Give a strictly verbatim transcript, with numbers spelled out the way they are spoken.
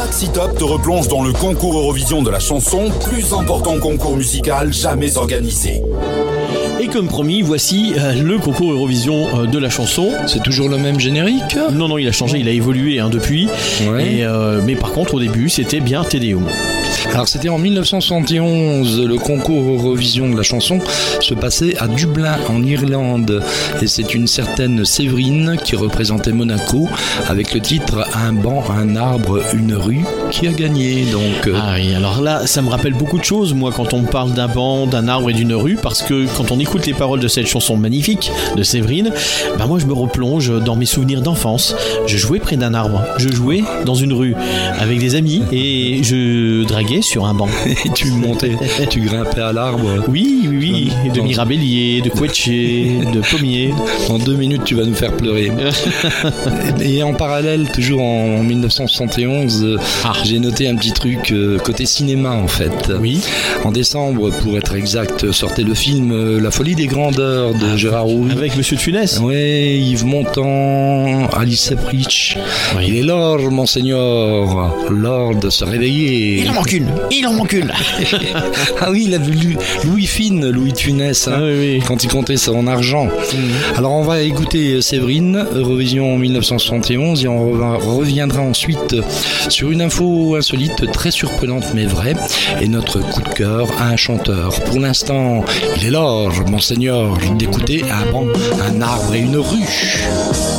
Maxi Top te replonge dans le concours Eurovision de la chanson, plus important concours musical jamais organisé. Et comme promis, voici euh, le concours Eurovision euh, de la chanson. C'est toujours le même générique ? Non, non, il a changé, il a évolué hein, depuis. Ouais. Et, euh, mais par contre, au début, c'était bien Te Deum. Alors c'était en dix-neuf cent soixante et onze, le concours Eurovision de la chanson se passait à Dublin en Irlande et c'est une certaine Séverine qui représentait Monaco avec le titre Un banc, un arbre, une rue qui a gagné. Donc euh... ah oui, alors là ça me rappelle beaucoup de choses moi quand on me parle d'un banc, d'un arbre et d'une rue, parce que quand on écoute les paroles de cette chanson magnifique de Séverine, bah moi je me replonge dans mes souvenirs d'enfance. Je jouais près d'un arbre, je jouais dans une rue avec des amis et je draguais sur un banc. Et tu montais, tu grimpais à l'arbre. Oui, oui, oui. Et de mirabellier, de couettier, de pommier. En deux minutes, tu vas nous faire pleurer. Et en parallèle, toujours en dix-neuf cent soixante et onze, ah. j'ai noté un petit truc côté cinéma en fait. Oui. En décembre, pour être exact, sortait le film La folie des grandeurs de ah, Gérard Rouy. Avec Monsieur de Funès. Oui, Yves Montand, Alice Seprich. Oui. Il est l'heure, monseigneur, l'heure de se réveiller. Il en manque une. Il en manque une. Ah oui, il a vu Louis Fine, Louis de Funès, hein, ah oui, oui. quand il comptait ça en argent. Mmh. Alors on va écouter Séverine, Eurovision dix-neuf cent soixante et onze, et on reviendra ensuite sur une info insolite, très surprenante mais vraie, et notre coup de cœur à un chanteur. Pour l'instant, il est l'heure, monseigneur, d'écouter un banc, un arbre et une rue.